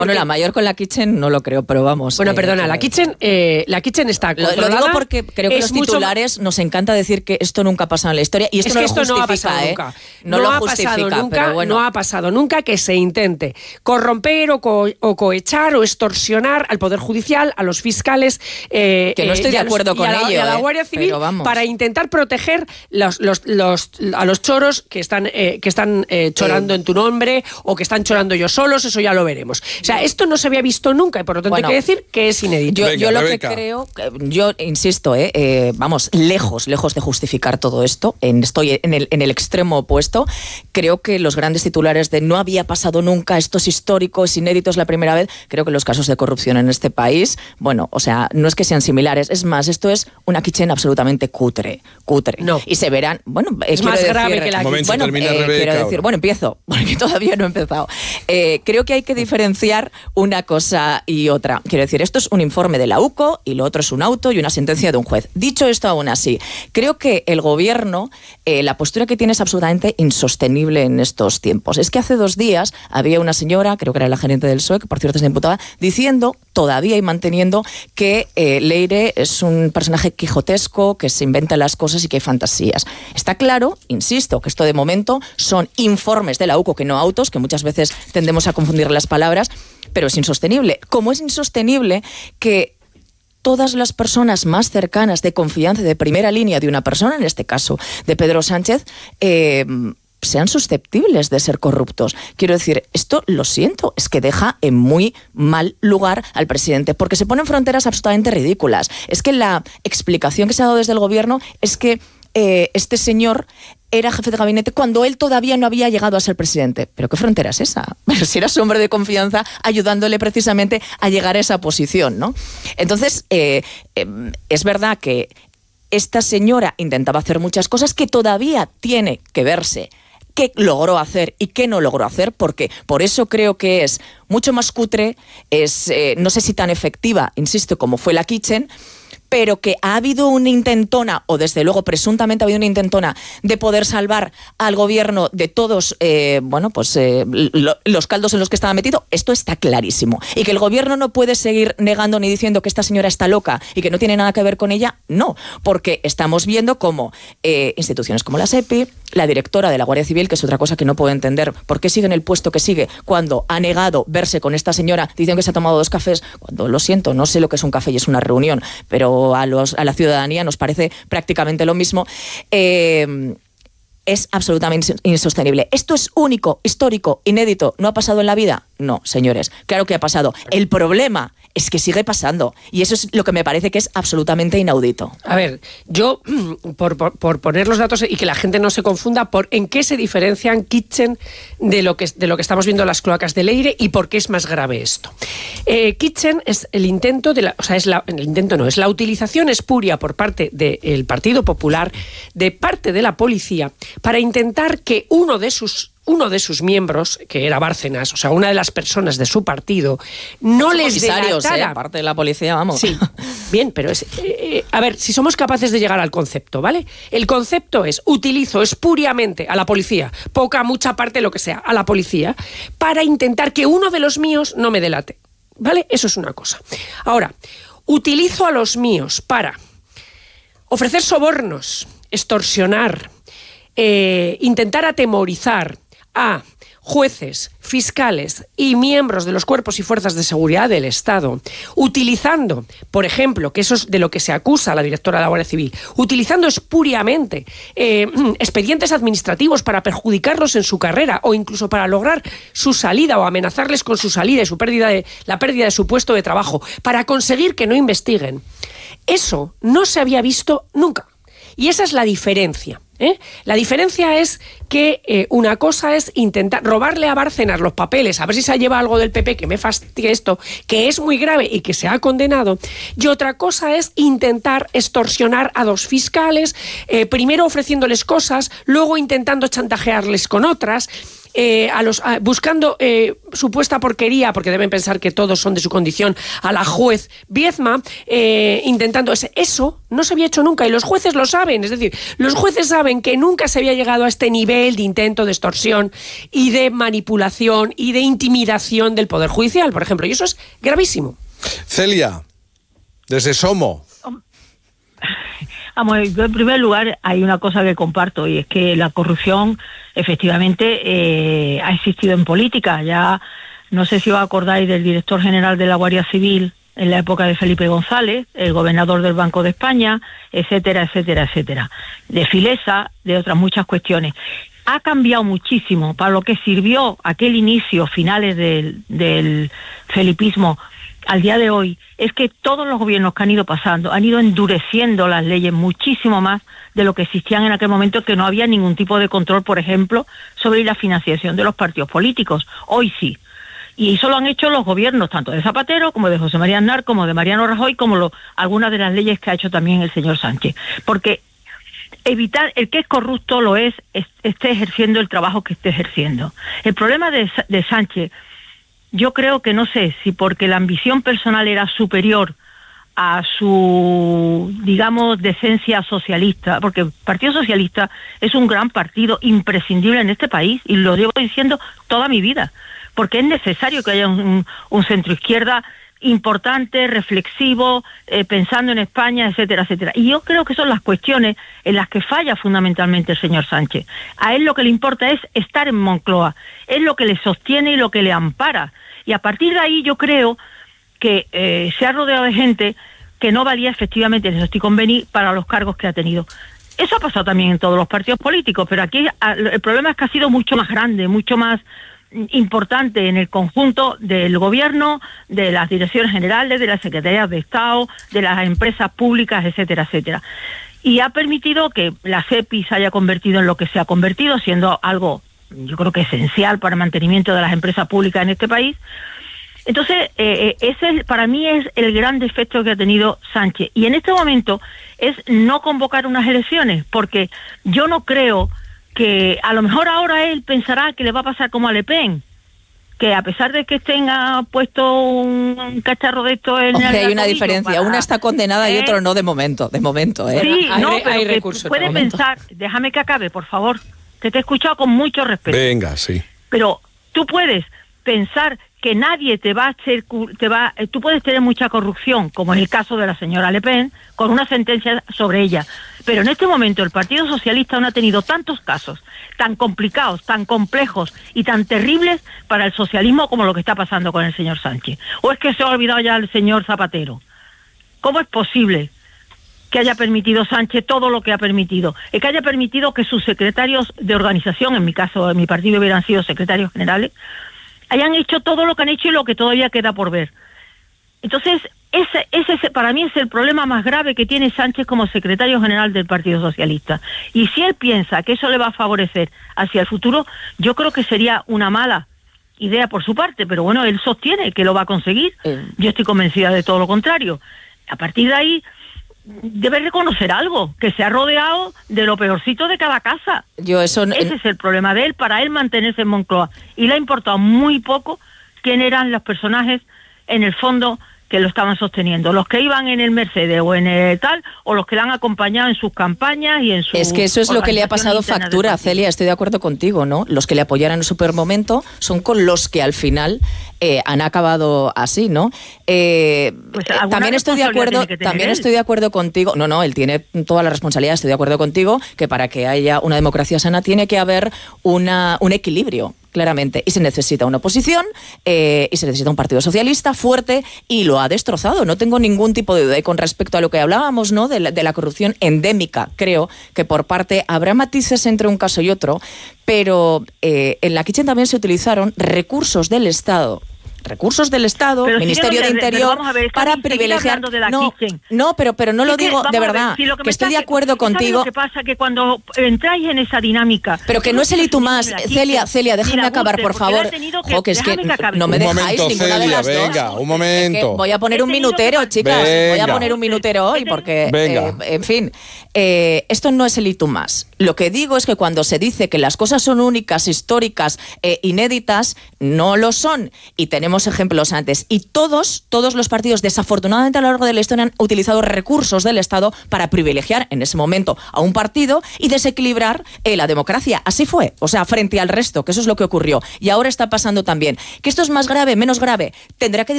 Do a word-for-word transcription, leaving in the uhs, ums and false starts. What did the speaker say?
Bueno, la mayor con la Kitchen no lo creo, pero vamos. Bueno, eh, perdona, la Kitchen, eh, la Kitchen está controlada. Lo, lo digo porque creo que los titulares mucho... nos encanta decir que esto nunca ha pasado en la historia y esto es no que lo esto justifica, no ha pasado ¿eh? nunca. No, no lo ha justifica, pasado nunca, pero bueno. No ha pasado nunca que se intente corromper o, co o cohechar o extorsionar al Poder Judicial, a los fiscales. Eh, que no estoy eh, de acuerdo los, con y a la, ello. Y a la eh, Guardia Civil para intentar proteger los, los, los, a los choros que están, eh, que están eh, chorando eh, en tu nombre o que están chorando ellos solos, eso ya lo veremos. O sea, esto no se había visto nunca y por lo tanto bueno, hay que decir que es inédito. Yo, Venga, yo lo Rebeca. que creo, yo insisto, eh, eh, vamos, lejos, lejos de justificar todo esto, en, estoy en el, en el extremo opuesto, creo que los grandes titulares de no había pasado nunca, esto es histórico, es inédito, es la primera vez, creo que los casos de corrupción en este país, bueno, o sea, no es que sean similares, es más, esto es una Kitchen absolutamente cutre, cutre. No. Y se verán, bueno, eh, es más decir, grave que la Kitchen. Bueno, termina eh, Rebeca, quiero decir, ahora. bueno, empiezo, porque todavía no he empezado. Eh, creo que hay que diferenciar una cosa y otra. Quiero decir, esto es un informe de la U C O y lo otro es un auto y una sentencia de un juez. Dicho esto aún así, creo que el gobierno, eh, la postura que tiene es absolutamente insostenible en estos tiempos. Es que hace dos días había una señora, creo que era la gerente del P S O E, que por cierto es diputada, diciendo, todavía y manteniendo, que eh, Leire es un personaje quijotesco, que se inventa las cosas y que hay fantasías. Está claro, insisto, que esto de momento son informes de la U C O, que no autos, que muchas veces tendemos a confundir las palabras, pero es insostenible. Como es insostenible que todas las personas más cercanas, de confianza, de primera línea de una persona, en este caso de Pedro Sánchez, eh, sean susceptibles de ser corruptos. Quiero decir, esto lo siento, es que deja en muy mal lugar al presidente, porque se ponen fronteras absolutamente ridículas. Es que la explicación que se ha dado desde el gobierno es que eh, este señor era jefe de gabinete cuando él todavía no había llegado a ser presidente. ¿Pero qué frontera es esa? Pero si era su hombre de confianza ayudándole precisamente a llegar a esa posición, ¿no? Entonces, eh, eh, es verdad que esta señora intentaba hacer muchas cosas que todavía tiene que verse qué logró hacer y qué no logró hacer, porque por eso creo que es mucho más cutre, es eh, no sé si tan efectiva, insisto, como fue la Kitchen, pero que ha habido una intentona, o desde luego presuntamente ha habido una intentona, de poder salvar al gobierno de todos, eh, bueno, pues eh, lo, los caldos en los que estaba metido. Esto está clarísimo. Y que el gobierno no puede seguir negando ni diciendo que esta señora está loca y que no tiene nada que ver con ella, no. Porque estamos viendo cómo eh, instituciones como la SEPI, la directora de la Guardia Civil, que es otra cosa que no puedo entender, ¿por qué sigue en el puesto que sigue cuando ha negado verse con esta señora diciendo que se ha tomado dos cafés? Cuando, lo siento, no sé lo que es un café y es una reunión, pero a, los, a la ciudadanía nos parece prácticamente lo mismo. Eh, es absolutamente insostenible. ¿Esto es único, histórico, inédito? ¿No ha pasado en la vida? No, señores, claro que ha pasado. El problema es que sigue pasando y eso es lo que me parece que es absolutamente inaudito. A ver, yo, por, por, por poner los datos y que la gente no se confunda, por en qué se diferencian Kitchen de lo que, de lo que estamos viendo en las cloacas de Leire y por qué es más grave esto. Eh, Kitchen es el intento, de la, o sea, es la, el intento no, es la utilización espuria por parte del Partido Popular, de parte de la policía, para intentar que uno de sus uno de sus miembros, que era Bárcenas, o sea, una de las personas de su partido, no les delatara. Eh, parte de la policía, vamos. Sí, bien, pero es... Eh, a ver, si somos capaces de llegar al concepto, ¿vale? El concepto es, utilizo espuriamente a la policía, poca, mucha parte, lo que sea, a la policía, para intentar que uno de los míos no me delate, ¿vale? Eso es una cosa. Ahora, utilizo a los míos para ofrecer sobornos, extorsionar, eh, intentar atemorizar a jueces, fiscales y miembros de los cuerpos y fuerzas de seguridad del Estado, utilizando, por ejemplo, que eso es de lo que se acusa a la directora de la Guardia Civil, utilizando espuriamente eh, expedientes administrativos para perjudicarlos en su carrera o incluso para lograr su salida o amenazarles con su salida y su pérdida de, la pérdida de su puesto de trabajo, para conseguir que no investiguen. Eso no se había visto nunca. Y esa es la diferencia. ¿Eh? La diferencia es que eh, una cosa es intentar robarle a Bárcenas los papeles, a ver si se lleva algo del P P, que me fastidia esto, que es muy grave y que se ha condenado, y otra cosa es intentar extorsionar a dos fiscales, eh, primero ofreciéndoles cosas, luego intentando chantajearles con otras, eh, a los a, buscando eh, supuesta porquería, porque deben pensar que todos son de su condición, a la juez Biezma, eh, intentando ese, eso no se había hecho nunca, y los jueces lo saben, es decir, los jueces saben que nunca se había llegado a este nivel de intento de extorsión y de manipulación y de intimidación del Poder Judicial, por ejemplo, y eso es gravísimo. Celia, desde Somo. Vamos, yo en primer lugar hay una cosa que comparto, y es que la corrupción efectivamente eh, ha existido en política. Ya no sé si os acordáis del director general de la Guardia Civil en la época de Felipe González, el gobernador del Banco de España, etcétera, etcétera, etcétera. De Filesa, de otras muchas cuestiones. Ha cambiado muchísimo para lo que sirvió aquel inicio, finales del, del felipismo, al día de hoy, es que todos los gobiernos que han ido pasando han ido endureciendo las leyes muchísimo más de lo que existían en aquel momento, que no había ningún tipo de control, por ejemplo, sobre la financiación de los partidos políticos. Hoy sí. Y eso lo han hecho los gobiernos, tanto de Zapatero, como de José María Aznar, como de Mariano Rajoy, como lo, algunas de las leyes que ha hecho también el señor Sánchez. Porque evitar, el que es corrupto lo es, es esté ejerciendo el trabajo que esté ejerciendo. El problema de, de Sánchez, yo creo que no sé si porque la ambición personal era superior a su, digamos, decencia socialista, porque el Partido Socialista es un gran partido imprescindible en este país, y lo llevo diciendo toda mi vida, porque es necesario que haya un, un centro izquierda importante, reflexivo, eh, pensando en España, etcétera, etcétera. Y yo creo que son las cuestiones en las que falla fundamentalmente el señor Sánchez. A él lo que le importa es estar en Moncloa, es lo que le sostiene y lo que le ampara. Y a partir de ahí yo creo que eh, se ha rodeado de gente que no valía efectivamente, en eso estoy convenido, para los cargos que ha tenido. Eso ha pasado también en todos los partidos políticos, pero aquí el problema es que ha sido mucho más grande, mucho más importante en el conjunto del gobierno, de las direcciones generales, de las secretarías de Estado, de las empresas públicas, etcétera, etcétera. Y ha permitido que la SEPI se haya convertido en lo que se ha convertido, siendo algo, yo creo que esencial para el mantenimiento de las empresas públicas en este país. Entonces, eh, ese para mí es el gran defecto que ha tenido Sánchez. Y en este momento es no convocar unas elecciones, porque yo no creo que, a lo mejor ahora él pensará que le va a pasar como a Le Pen, que a pesar de que tenga puesto un cacharro de esto en Hombre, el hay una diferencia, para, una está condenada ¿eh? y otro no de momento, de momento, ¿eh? Sí, hay, no, hay, pero hay que recursos puede pensar, déjame que acabe, por favor, que te he escuchado con mucho respeto. Venga, sí. Pero tú puedes pensar que nadie te va a hacer, te va, tú puedes tener mucha corrupción, como es el caso de la señora Le Pen, con una sentencia sobre ella. Pero en este momento el Partido Socialista no ha tenido tantos casos tan complicados, tan complejos y tan terribles para el socialismo como lo que está pasando con el señor Sánchez. ¿O es que se ha olvidado ya el señor Zapatero? ¿Cómo es posible que haya permitido Sánchez todo lo que ha permitido? Es que haya permitido que sus secretarios de organización, en mi caso, en mi partido hubieran sido secretarios generales, hayan hecho todo lo que han hecho y lo que todavía queda por ver. Entonces, ese, ese para mí es el problema más grave que tiene Sánchez como secretario general del Partido Socialista. Y si él piensa que eso le va a favorecer hacia el futuro, yo creo que sería una mala idea por su parte, pero bueno, él sostiene que lo va a conseguir. Yo estoy convencida de todo lo contrario. A partir de ahí, debe reconocer algo, que se ha rodeado de lo peorcito de cada casa. Yo eso no, Ese es el problema de él, para él mantenerse en Moncloa. Y le ha importado muy poco quién eran los personajes, en el fondo, que lo estaban sosteniendo, los que iban en el Mercedes o en el tal, o los que le han acompañado en sus campañas y en sus... Es que eso es lo que le ha pasado factura, Celia, estoy de acuerdo contigo, ¿no? Los que le apoyaron en su peor momento son con los que al final eh, han acabado así, ¿no? Eh, pues también estoy de acuerdo, también él. estoy de acuerdo contigo, no, no, él tiene toda la responsabilidad, estoy de acuerdo contigo, que para que haya una democracia sana tiene que haber una, un equilibrio. Claramente, y se necesita una oposición eh, y se necesita un partido socialista fuerte, y lo ha destrozado, no tengo ningún tipo de duda. Y con respecto a lo que hablábamos, ¿no?, de la, de la corrupción endémica, creo que por parte habrá matices entre un caso y otro, pero eh, en la Kitchen también se utilizaron recursos del Estado recursos del Estado, pero Ministerio si de de, Interior, a ver, para Cari, privilegiar. De la no, kitchen. no, pero, pero no lo es que, digo de verdad, ver, si lo que, que estoy está, de acuerdo contigo. Lo que pasa que cuando entráis en esa dinámica. Pero que no es el y tú más, Celia, Celia, déjame acabar, por favor. Que, jo, que es que, que no me un dejáis momento, ninguna Celia, de las venga, dos. un momento. Es que voy a poner un minutero, que... chicas. Venga. Voy a poner un minutero hoy porque, eh, en fin, eh, esto no es el y tú más. Lo que digo es que cuando se dice que las cosas son únicas, históricas, eh, inéditas, no lo son. Y tenemos ejemplos antes. Y todos, todos los partidos, desafortunadamente a lo largo de la historia, han utilizado recursos del Estado para privilegiar en ese momento a un partido y desequilibrar eh, la democracia. Así fue. O sea, frente al resto, que eso es lo que ocurrió. Y ahora está pasando también. ¿Que esto es más grave, menos grave? Tendrá que